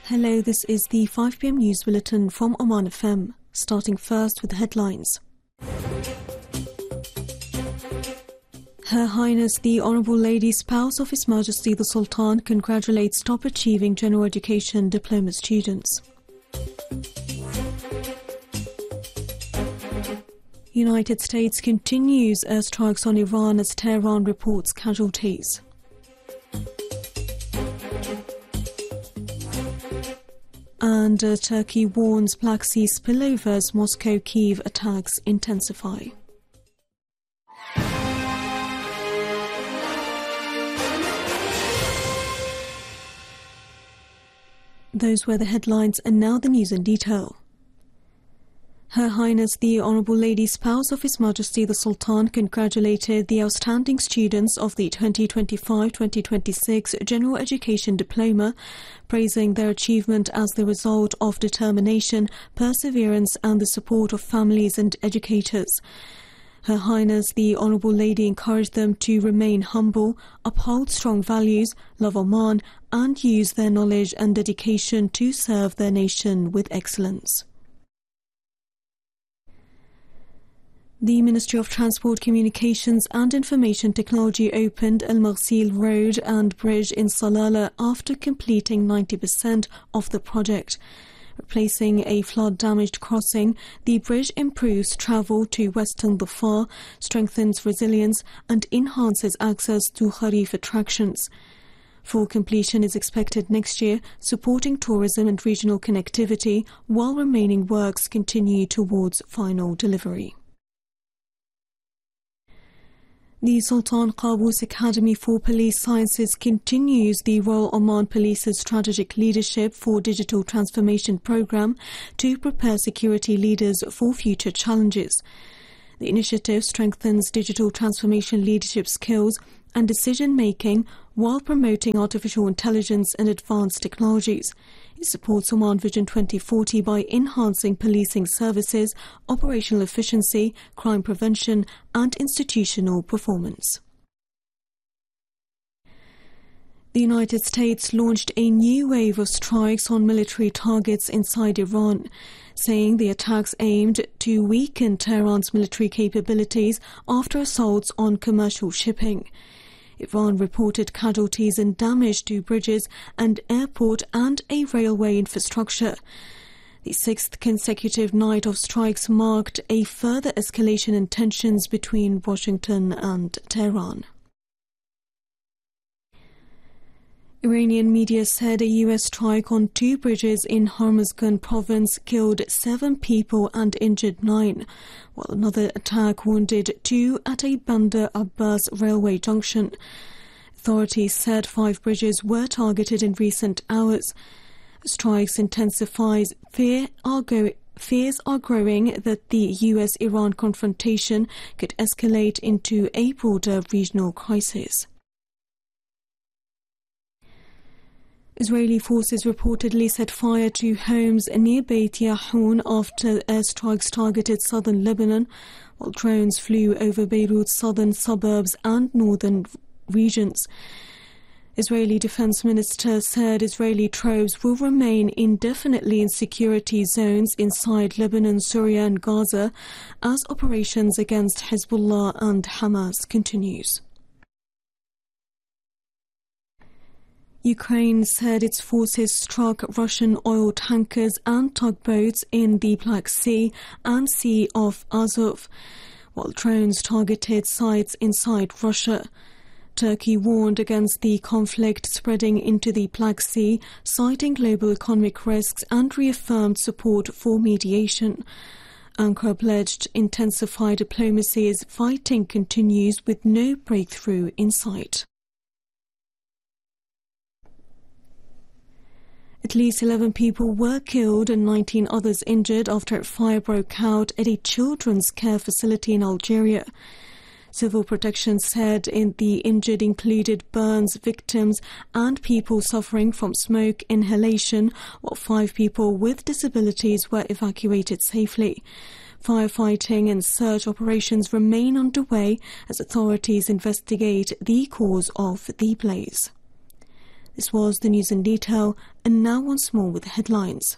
Hello, this is the 5 p.m. news bulletin from Oman FM. Starting first with the headlines. Her Highness the Honourable Lady Spouse of His Majesty the Sultan congratulates top achieving general education diploma students. United States continues airstrikes on Iran as Tehran reports casualties. And Turkey warns Black Sea spillovers, Moscow-Kyiv attacks intensify. Those were the headlines, and now the news in detail. Her Highness the Honourable Lady Spouse of His Majesty the Sultan congratulated the outstanding students of the 2025-2026 General Education Diploma, praising their achievement as the result of determination, perseverance and the support of families and educators. Her Highness the Honourable Lady encouraged them to remain humble, uphold strong values, love Oman and use their knowledge and dedication to serve their nation with excellence. The Ministry of Transport, Communications and Information Technology opened Al Maghsil Road and Bridge in Salalah after completing 90% of the project. Replacing a flood-damaged crossing, the bridge improves travel to Western Dhofar, strengthens resilience and enhances access to Kharif attractions. Full completion is expected next year, supporting tourism and regional connectivity, while remaining works continue towards final delivery. The Sultan Qaboos Academy for Police Sciences continues the Royal Oman Police's strategic leadership for digital transformation program to prepare security leaders for future challenges. The initiative strengthens digital transformation leadership skills and decision-making while promoting artificial intelligence and advanced technologies. It supports Oman Vision 2040 by enhancing policing services, operational efficiency, crime prevention and institutional performance. The United States launched a new wave of strikes on military targets inside Iran, saying the attacks aimed to weaken Tehran's military capabilities after assaults on commercial shipping. Iran reported casualties and damage to bridges and airport and a railway infrastructure. The sixth consecutive night of strikes marked a further escalation in tensions between Washington and Tehran. Iranian media said a U.S. strike on 2 bridges in Hormozgan province killed 7 people and injured 9, while another attack wounded 2 at a Bandar Abbas railway junction. Authorities said 5 bridges were targeted in recent hours. Strikes intensifies. Fears are growing that the U.S.-Iran confrontation could escalate into a broader regional crisis. Israeli forces reportedly set fire to homes near Beit Yahun after airstrikes targeted southern Lebanon, while drones flew over Beirut's southern suburbs and northern regions. Israeli Defense Minister said Israeli troops will remain indefinitely in security zones inside Lebanon, Syria and Gaza as operations against Hezbollah and Hamas continues. Ukraine said its forces struck Russian oil tankers and tugboats in the Black Sea and Sea of Azov, while drones targeted sites inside Russia. Turkey warned against the conflict spreading into the Black Sea, citing global economic risks and reaffirmed support for mediation. Ankara pledged intensified diplomacy as fighting continues with no breakthrough in sight. At least 11 people were killed and 19 others injured after a fire broke out at a children's care facility in Algeria. Civil Protection said the injured included burns victims and people suffering from smoke inhalation, while 5 people with disabilities were evacuated safely. Firefighting and search operations remain underway as authorities investigate the cause of the blaze. This was the news in detail, and now once more with the headlines.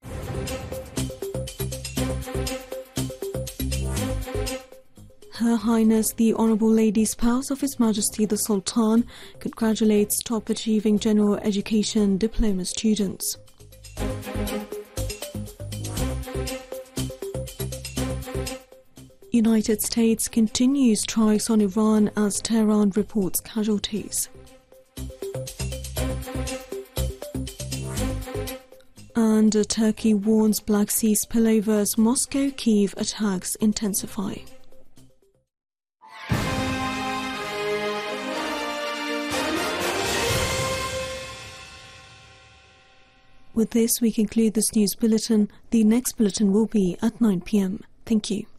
Her Highness the Honourable Lady Spouse of His Majesty the Sultan congratulates top achieving general education diploma students. United States continues strikes on Iran as Tehran reports casualties. And Turkey warns Black Sea spillovers, Moscow-Kyiv attacks intensify. With this, we conclude this news bulletin. The next bulletin will be at 9 p.m. Thank you.